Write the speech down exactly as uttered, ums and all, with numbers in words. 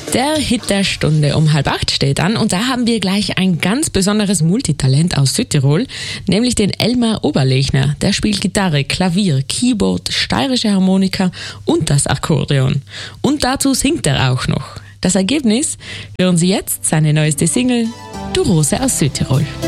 Der Hit der Stunde um halb acht steht an und da haben wir gleich ein ganz besonderes Multitalent aus Südtirol, nämlich den Elmar Oberlechner. Der spielt Gitarre, Klavier, Keyboard, steirische Harmonika und das Akkordeon. Und dazu singt er auch noch. Das Ergebnis hören Sie jetzt, seine neueste Single, Du Rose aus Südtirol.